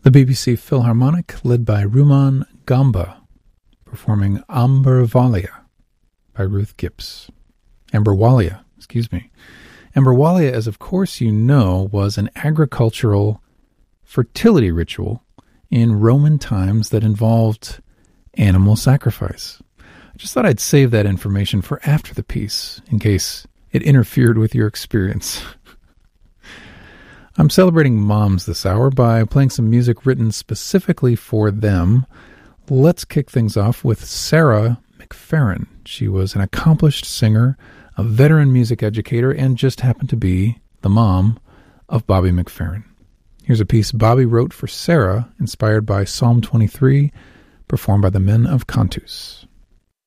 The BBC Philharmonic, led by Rumaan Gamba, performing Amberwalia by Ruth Gibbs. Amberwalia, Amberwalia, as of course you know, was an agricultural fertility ritual in Roman times that involved animal sacrifice. I just thought I'd save that information for after the piece, in case it interfered with your experience. I'm celebrating moms this hour by playing some music written specifically for them. Let's kick things off with Sarah McFerrin. She was an accomplished singer, a veteran music educator, and just happened to be the mom of Bobby McFerrin. Here's a piece Bobby wrote for Sarah, inspired by Psalm 23, performed by the Men of Cantus.